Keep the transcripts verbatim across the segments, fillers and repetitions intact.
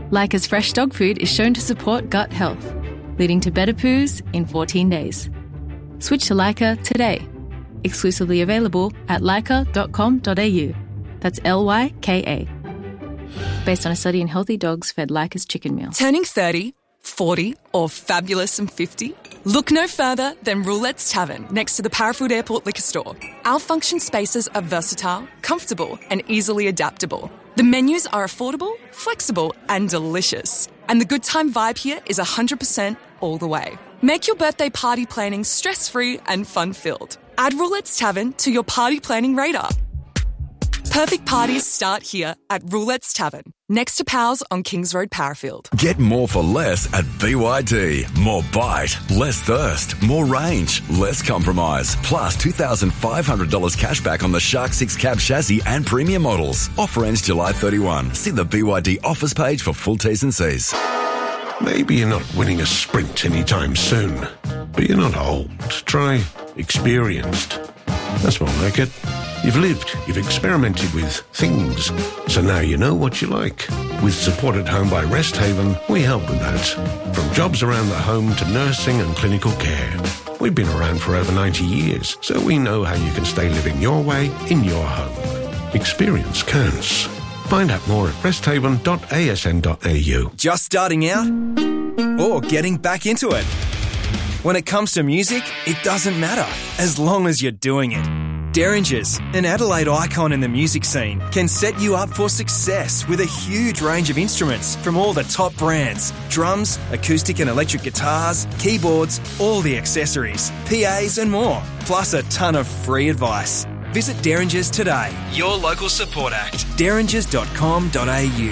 Leica's fresh dog food is shown to support gut health, leading to better poos in fourteen days. Switch to Leica today. Exclusively available at leica dot com dot a u. That's L Y K A. Based on a study in healthy dogs fed Leica's chicken meal. Turning thirty, forty or fabulous and fifty? Look no further than Roulette's Tavern next to the Parafood Airport liquor store. Our function spaces are versatile, comfortable and easily adaptable. The menus are affordable, flexible and delicious. And the good time vibe here is one hundred percent all the way. Make your birthday party planning stress-free and fun-filled. Add Roulette's Tavern to your party planning radar. Perfect parties start here at Roulette's Tavern, next to Powell's on Kings Road, Parafield. Get more for less at B Y D. More bite, less thirst, more range, less compromise. Plus two thousand five hundred dollars cash back on the Shark six cab chassis and premium models. Offer ends July thirty-first. See the B Y D offers page for full T's and C's. Maybe you're not winning a sprint anytime soon, but you're not old. Try experienced. That's more like it. You've lived, you've experimented with things, so now you know what you like. With Support at Home by Rest Haven, we help with that. From jobs around the home to nursing and clinical care. We've been around for over ninety years, so we know how you can stay living your way in your home. Experience counts. Find out more at rest haven dot a s n dot a u. Just starting out or getting back into it? When it comes to music, it doesn't matter, as long as you're doing it. Derringers, an Adelaide icon in the music scene, can set you up for success with a huge range of instruments from all the top brands. Drums, acoustic and electric guitars, keyboards, all the accessories, P As and more, plus a ton of free advice. Visit Derringers today, your local support act, derringers dot com dot a u.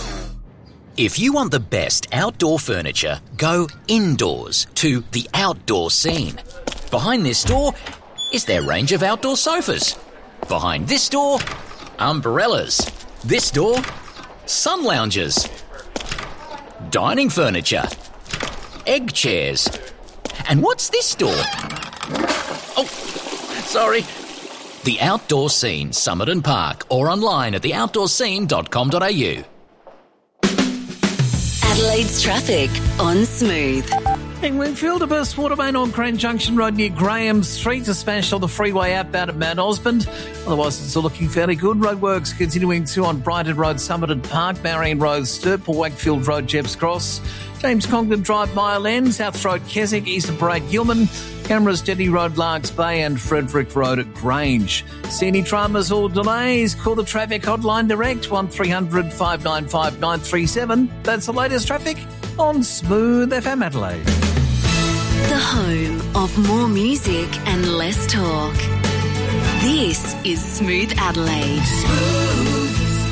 If you want the best outdoor furniture, go indoors to the Outdoor Scene. Behind this door is their range of outdoor sofas. Behind this door, umbrellas. This door, sun lounges. Dining furniture. Egg chairs. And what's this door? Oh, sorry. The Outdoor Scene, Somerton Park, or online at the outdoor scene dot com dot a u. Adelaide's traffic on Smooth. In Winfield, a burst water main on Grand Junction Road near Graham Street, a smash on the freeway outbound at Mount Osmond. Otherwise, it's all looking fairly good. Roadworks continuing too on Brighton Road, Somerton Park, Marion Road, Stirple, Wakefield Road, Jebbs Cross, James Congdon Drive, Mile End, South Road, Keswick, Eastern Parade, Gilman, Cameras, Steady Road, Larks Bay and Frederick Road at Grange. See any dramas or delays? Call the traffic hotline direct, one three hundred five nine five nine three seven. That's the latest traffic on Smooth F M Adelaide. The home of more music and less talk. This is Smooth Adelaide. Smooth.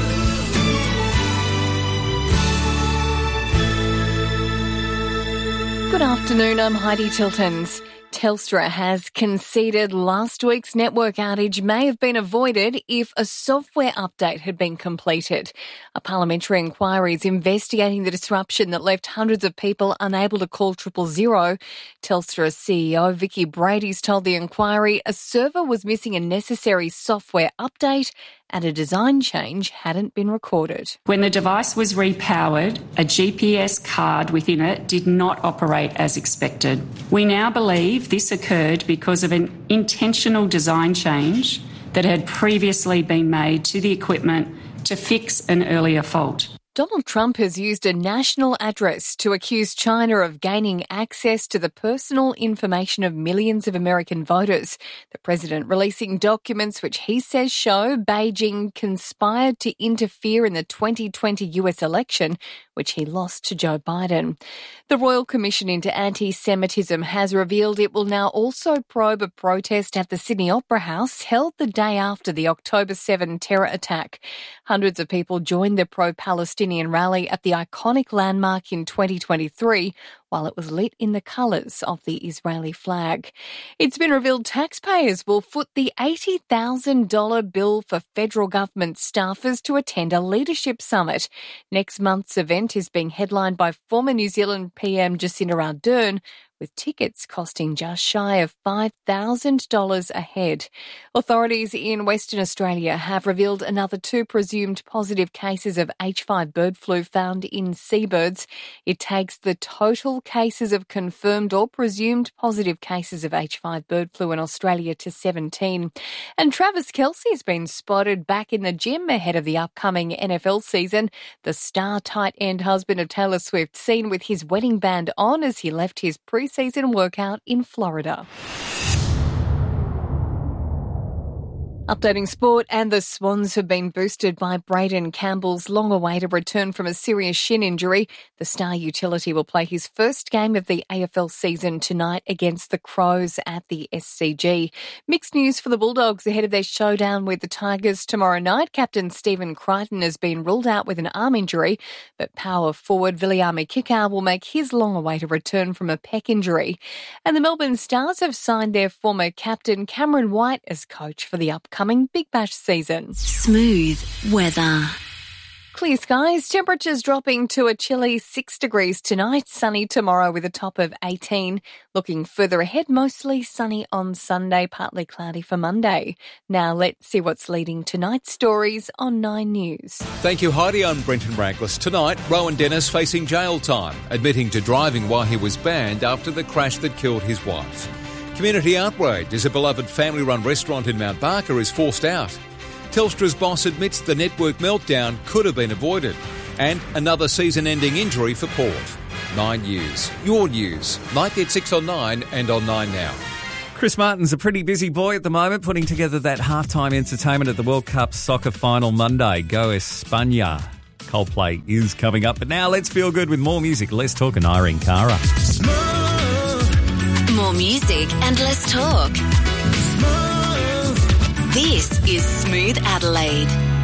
Good afternoon, I'm Heidi Tiltons. Telstra has conceded last week's network outage may have been avoided if a software update had been completed. A parliamentary inquiry is investigating the disruption that left hundreds of people unable to call triple zero. Telstra C E O Vicky Brady's told the inquiry a server was missing a necessary software update and a design change hadn't been recorded. When the device was repowered, a G P S card within it did not operate as expected. We now believe this occurred because of an intentional design change that had previously been made to the equipment to fix an earlier fault. Donald Trump has used a national address to accuse China of gaining access to the personal information of millions of American voters. The president releasing documents which he says show Beijing conspired to interfere in the twenty twenty U S election, which he lost to Joe Biden. The Royal Commission into Anti-Semitism has revealed it will now also probe a protest at the Sydney Opera House held the day after the October seventh terror attack. Hundreds of people joined the pro-Palestinian rally at the iconic landmark in twenty twenty-three, while it was lit in the colours of the Israeli flag. It's been revealed taxpayers will foot the eighty thousand dollars bill for federal government staffers to attend a leadership summit. Next month's event is being headlined by former New Zealand P M Jacinda Ardern, with tickets costing just shy of five thousand dollars a head. Authorities in Western Australia have revealed another two presumed positive cases of H five bird flu found in seabirds. It takes the total cases of confirmed or presumed positive cases of H five bird flu in Australia to seventeen. And Travis Kelce has been spotted back in the gym ahead of the upcoming N F L season. The star tight end husband of Taylor Swift seen with his wedding band on as he left his pre season workout in Florida. Updating sport, and the Swans have been boosted by Braden Campbell's long-awaited return from a serious shin injury. The star utility will play his first game of the A F L season tonight against the Crows at the S C G. Mixed news for the Bulldogs ahead of their showdown with the Tigers tomorrow night. Captain Stephen Crichton has been ruled out with an arm injury, but power forward Viliame Kikau will make his long-awaited return from a pec injury. And the Melbourne Stars have signed their former captain Cameron White as coach for the upcoming coming Big Bash season. Smooth weather. Clear skies, temperatures dropping to a chilly six degrees tonight, sunny tomorrow with a top of eighteen. Looking further ahead, mostly sunny on Sunday, partly cloudy for Monday. Now let's see what's leading tonight's stories on Nine News. Thank you, Heidi. I'm Brenton Rankless. Tonight, Rowan Dennis facing jail time, admitting to driving while he was banned after the crash that killed his wife. Community outrage as a beloved family-run restaurant in Mount Barker is forced out. Telstra's boss admits the network meltdown could have been avoided. And another season-ending injury for Port. Nine News. Your news. Like at six on Nine and on Nine Now. Chris Martin's a pretty busy boy at the moment, putting together that halftime entertainment at the World Cup soccer final Monday. Go España. Coldplay is coming up. But now let's feel good with more music. Let's talk and Irene Cara. More music and less talk. This is Smooth Adelaide.